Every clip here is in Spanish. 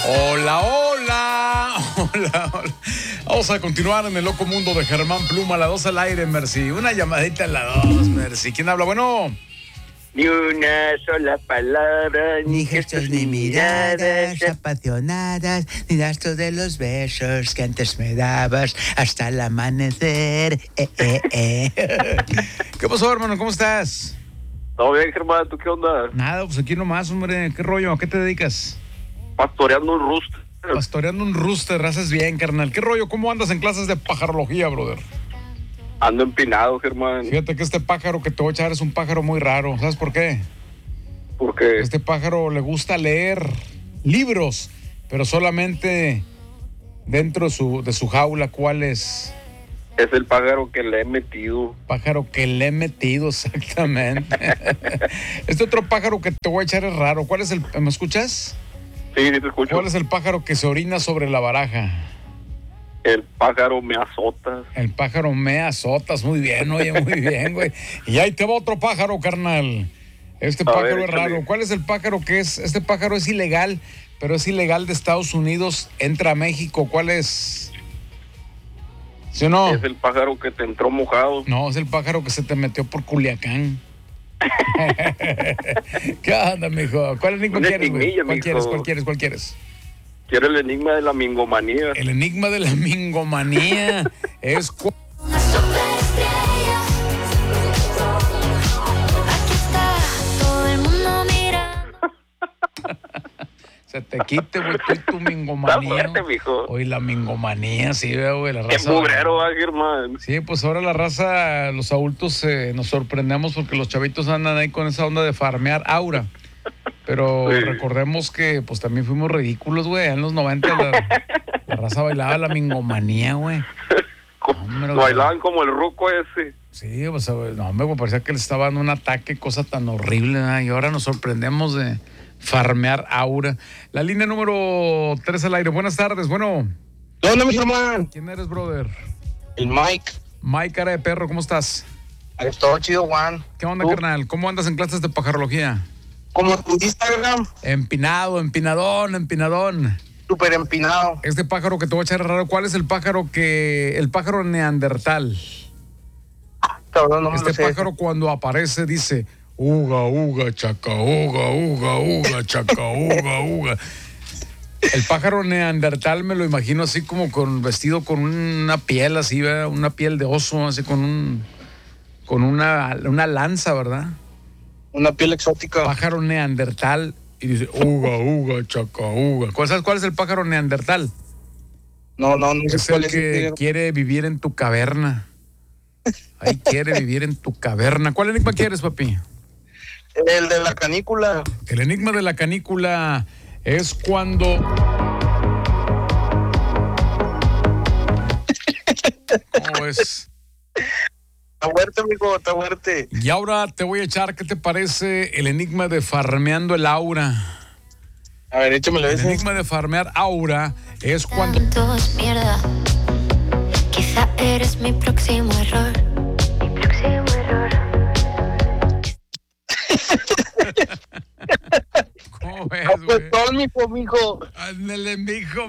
Hola, hola. Hola, hola. Vamos a continuar en el loco mundo de Germán Pluma, la 2 al aire, Mercy. Una llamadita a la 2, Mercy. ¿Quién habla? Bueno. Ni una sola palabra, ni gestos ni miradas apasionadas, ni rastro de los besos que antes me dabas hasta el amanecer. ¿Qué pasó, hermano? ¿Cómo estás? Todo bien, Germán, ¿tú qué onda? Nada, pues aquí nomás, hombre. ¿Qué rollo? ¿A qué te dedicas? Pastoreando un roost. Pastoreando un rooster, haces bien, carnal. ¿Qué rollo? ¿Cómo andas en clases de pajarología, brother? Ando empinado, Germán. Fíjate que este pájaro que te voy a echar es un pájaro muy raro. ¿Sabes por qué? Porque Este pájaro le gusta leer libros, pero solamente dentro de su jaula. ¿Cuál es? es el pájaro que le he metido. Pájaro que le he metido, exactamente. Este otro pájaro que te voy a echar es raro. ¿Cuál es el? ¿Me escuchas? Sí, te escucho. ¿Cuál es el pájaro que se orina sobre la baraja? El pájaro me azota. El pájaro me azotas. Muy bien, oye, muy bien, güey. Y ahí te va otro pájaro, carnal. Este pájaro es raro. ¿Cuál es el pájaro que es? Este pájaro es ilegal, pero es ilegal de Estados Unidos. Entra a México. ¿Cuál es? ¿Sí o no? Es el pájaro que te entró mojado. No, es el pájaro que se te metió por Culiacán. ¿Qué onda, mijo? ¿Cuál enigma quieres, güey? ¿Cuál quieres? Quiero el enigma de la mingomanía. El enigma de la mingomanía es... Una superestrella. Aquí está todo el mundo mirando. Se te quite, güey, tú y tu mingomanía. Está fuerte, mijo. Oye, la mingomanía, sí, güey, la Qué raza... mugrero, Germán. Sí, pues ahora la raza, los adultos nos sorprendemos porque los chavitos andan ahí con esa onda de farmear aura. Pero sí, recordemos que pues también fuimos ridículos, güey. En los 90 la raza bailaba la mingomanía, güey. Hombre, bailaban como el ruco ese. Sí, pues no, me parecía que les estaba dando un ataque, cosa tan horrible, ¿no? Y ahora nos sorprendemos de farmear aura. La línea número 3 al aire. Buenas tardes, bueno. ¿Dónde, mi hermano? ¿Quién eres, brother? El Mike. Mike, cara de perro, ¿cómo estás? Todo chido, Juan. ¿Qué onda, ¿Tú? carnal? ¿Cómo andas en clases de pajarología? Como tu Instagram, Empinado, empinadón. súper empinado. Este pájaro que te voy a echar raro, ¿cuál es el pájaro neandertal? Cabrón, no me Este lo sé. pájaro cuando aparece dice, uga, chaca, uga, chaca, uga. El pájaro neandertal me lo imagino así como vestido con una piel así, ¿verdad? Una piel de oso, así con una lanza, ¿verdad? Una piel exótica. Pájaro neandertal y dice, uga, chaca, uga. ¿Sabes cuál es el pájaro neandertal? No sé Es cuál el es. que quiere vivir en tu caverna. Ahí quiere vivir en tu caverna. ¿Cuál enigma quieres, papi? El de la canícula. El enigma de la canícula es cuando... ¿Cómo es? Está fuerte, amigo, está fuerte. Y ahora te voy a echar, ¿qué te parece el enigma de farmeando el aura? A ver, échamelo El ese. enigma de farmear aura es cuando... Todo es mierda. Quizá eres mi próximo error. ¿Cómo ves, Ah, pues güey? todo, mijo. Ándale, mijo.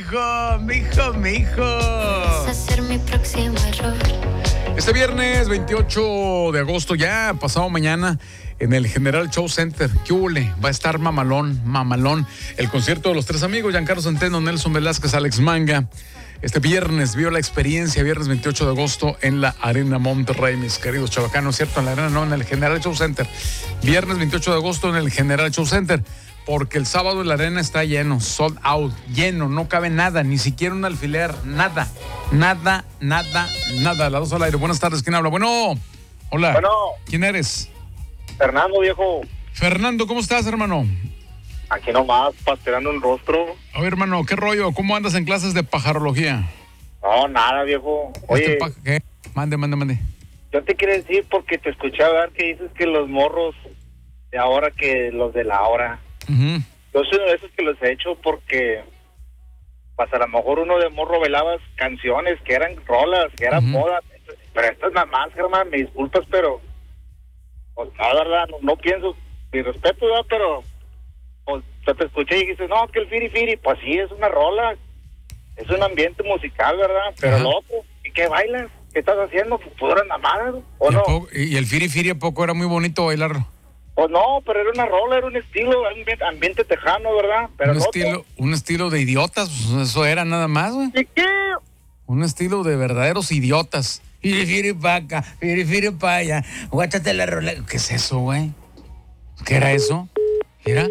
Vas a ser mi próximo error. Este viernes 28 de agosto, ya pasado mañana, en el General Show Center. ¿Qué hule? Va a estar mamalón. El concierto de los tres amigos, Giancarlo Centeno, Nelson Velázquez, Alex Manga. Este viernes vio la experiencia, viernes 28 de agosto, en la Arena Monterrey, mis queridos chavacanos, ¿cierto? En la Arena, no, en el General Show Center. Viernes 28 de agosto en el General Show Center. Porque el sábado en la Arena está lleno, sold out, lleno, no cabe nada, ni siquiera un alfiler, nada. La 2 al aire. Buenas tardes, ¿quién habla? Bueno, hola. Bueno. ¿Quién eres? Fernando, viejo. Fernando, ¿cómo estás, hermano? Aquí nomás, pastoreando un rostro. A ver, hermano, ¿qué rollo? ¿Cómo andas en clases de pajarología? No, nada, viejo. Oye, ¿Qué? Mande. yo te quiero decir porque te escuché hablar que dices que los morros de ahora que los de la hora. Uh-huh. Yo soy uno de esos que los he hecho porque pues a lo mejor uno de morro velabas canciones que eran rolas, que eran moda, pero estas mamás, Germán, me disculpas, pero pues la verdad no pienso, mi respeto, ¿verdad? Pero pues Yo te escuché y dijiste, no, que el firi firi, pues sí, es una rola, es un ambiente musical, ¿verdad? Pero Ajá. loco, ¿y qué bailas? ¿Qué estás haciendo? Pues puras mamadas, ¿o ¿Y, no? y el firi firi a poco era muy bonito bailar? Pues no, pero era una rola, era un estilo, ambiente tejano, ¿verdad? Pero Un estilo de idiotas, pues eso era nada más, güey. ¿Y qué? Un estilo de verdaderos idiotas. Firi firi pa' acá, firi firi pa' allá, guáchate la rola. ¿Qué es eso, güey? ¿Qué era eso? ¿Era?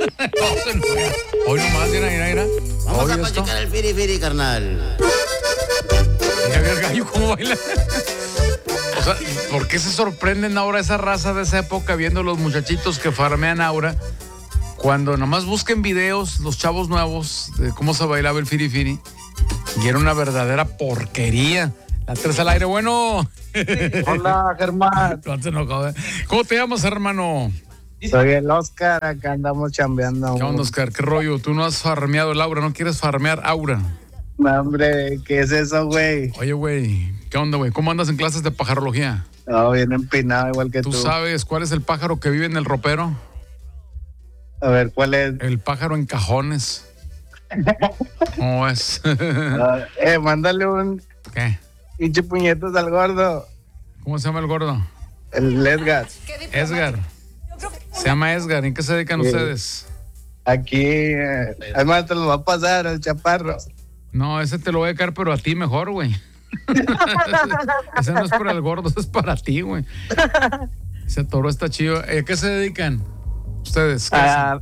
Hoy nomás, mira. Vamos Oye, a esto. pachecar el firi firi, carnal. Mira el gallo cómo baila. O sea, ¿por qué se sorprenden ahora esa raza de esa época viendo los muchachitos que farmean ahora? Cuando nomás busquen videos, los chavos nuevos, de cómo se bailaba el firi firi. Y era una verdadera porquería. La 3 al aire, bueno. Hola, Germán. No te enojado, ¿eh? ¿Cómo te llamas, hermano? Soy el Oscar, acá andamos chambeando. ¿Qué onda, Oscar? ¿Qué rollo? Tú no has farmeado el aura, ¿no quieres farmear aura? No, hombre, ¿qué es eso, güey? Oye, güey, ¿qué onda, güey? ¿Cómo andas en clases de pajarología? No, bien empinado, igual que tú. ¿Tú sabes cuál es el pájaro que vive en el ropero? A ver, ¿cuál es? El pájaro en cajones. ¿Cómo es? Mándale un ¿Qué? pinche puñetos al gordo. ¿Cómo se llama el gordo? El Edgar. Edgar. Se llama Edgar. ¿En qué se dedican ustedes? Aquí, además te lo va a pasar el chaparro. No, ese te lo voy a caer, pero a ti mejor, güey. Ese no es para el gordo, es para ti, güey. Ese toro está chido. ¿A qué se dedican ustedes? ¿Qué hacen?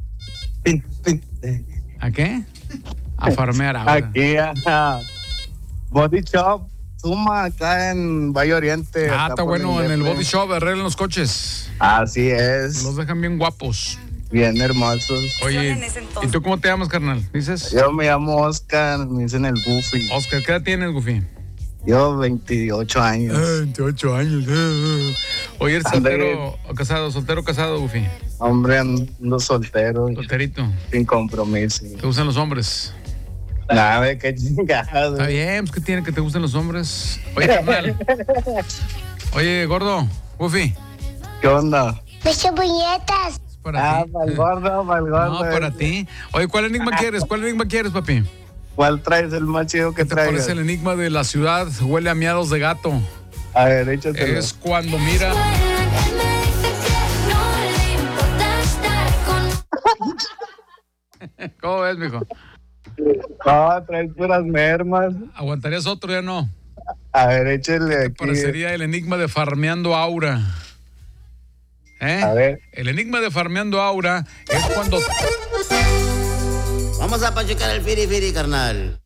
¿A qué? A farmear ahora. Aquí, Body Shop, Suma, acá en Valle Oriente. Ah, acá está por bueno, en el Indepe. body shop, arreglan los coches. Así es, Los dejan bien guapos. bien hermosos. Oye, ¿y tú cómo te llamas, carnal? ¿Dices? Yo me llamo Oscar, me dicen el Goofy. Oscar, ¿qué edad tienes, Goofy? Yo 28 años. 28 años. Oye, ¿eres soltero o casado? ¿Soltero o casado, Goofy? Hombre, ando soltero, Solterito. sin compromiso. ¿Te gustan los hombres? Nada, qué chingada. Está bien, pues ¿qué tiene que te gusten los hombres? Oye, carnal. Oye, gordo, Goofy. ¿Qué onda? Muchas puñetas. Es para ti. Para el gordo, para el gordo. No, para ti. Oye, ¿cuál enigma quieres? ¿Cuál enigma quieres, papi? ¿Cuál traes el más chido que ¿Qué te traigas? parece el enigma de la ciudad? Huele a miados de gato. A ver, échatelo. Es cuando mira... ¿Cómo ves, mijo? No, traes puras mermas. ¿Aguantarías otro? Ya no. A ver, échale aquí. Parecería el enigma de Farmeando Aura. ¿Eh? A ver. El enigma de Farmeando Aura es cuando... Vamos a pachecar el firi firi, carnal.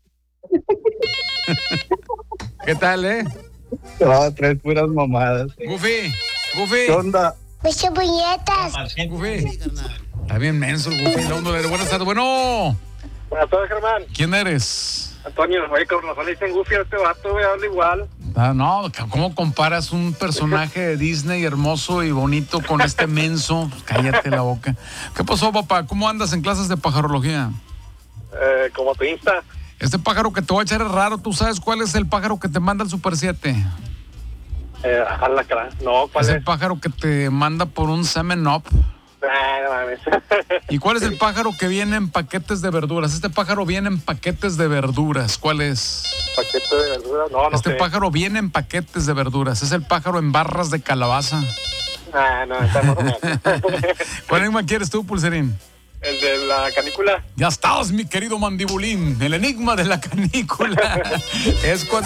¿Qué tal, No, traes puras mamadas. Goofy, ¿Qué onda? Muchas puñetas. Goofy. Está bien menso el Goofy. Buenas tardes. Bueno, Buenas tardes, Germán. ¿quién eres? Antonio, oye, con razón le dicen Goofy a este vato, güey, habla igual. Ah, no, ¿cómo comparas un personaje de Disney hermoso y bonito con este menso? Cállate la boca. ¿Qué pasó, papá? ¿Cómo andas en clases de pajarología? Como tu Insta. Este pájaro que te voy a echar es raro. ¿Tú sabes cuál es el pájaro que te manda el Super 7? No, ¿cuál Es es? el pájaro que te manda por un 7-Up. No mames. ¿Y cuál es el pájaro que viene en paquetes de verduras? Este pájaro viene en paquetes de verduras. ¿Cuál es? Paquete de verduras, no Este sé. pájaro viene en paquetes de verduras. Es el pájaro en barras de calabaza. No, está normal. ¿Cuál enigma quieres tú, Pulserín? El de la canícula. Ya estás, mi querido mandibulín. El enigma de la canícula. Es cuando...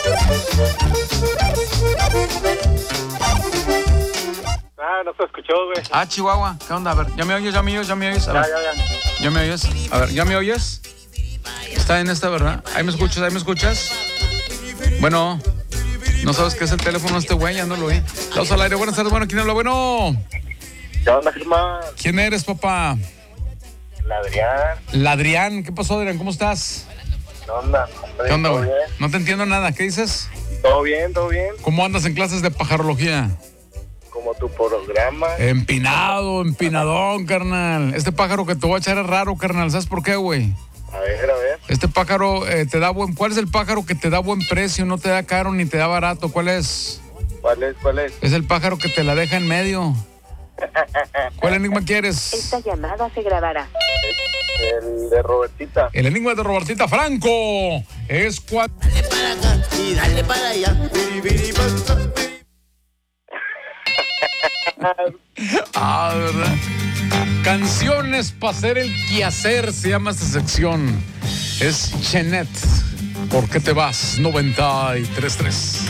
No se escuchó, güey. Ah, Chihuahua. ¿Qué onda? A ver, ¿ya me oyes? A ver, Ya. ¿ya me oyes? A ver, ¿ya me oyes? Está en esta, ¿verdad? ¿Ahí me escuchas? ¿Ahí me escuchas? Bueno, no sabes qué es el teléfono de este güey, ya no lo oí. Vamos al aire, buenas tardes, bueno, ¿quién habla? Bueno, ¿Qué onda, Germán? ¿quién eres, papá? La Adrián. La Adrián, ¿qué pasó, Adrián? ¿Cómo estás? ¿Qué onda? ¿Qué onda, ¿Todo güey? bien? No te entiendo nada, ¿qué dices? ¿Todo bien? ¿Todo bien? ¿Cómo andas en clases de pajarología? Como tu programa. Empinado, empinadón, carnal. Este pájaro que te voy a echar es raro, carnal, ¿sabes por qué, güey? A ver. Este pájaro te da buen... ¿Cuál es el pájaro que te da buen precio? No te da caro ni te da barato. ¿Cuál es? ¿Cuál es? Es el pájaro que te la deja en medio. ¿Cuál enigma quieres? Esta llamada se grabará. El de Robertita. El enigma de Robertita Franco es cuatro. Dale para acá y dale para allá. Piri, piri, pa, pa, piri. ¿Verdad? Canciones para hacer el quehacer se llama esta sección. Es Chenet. ¿Por qué te vas? 93.3.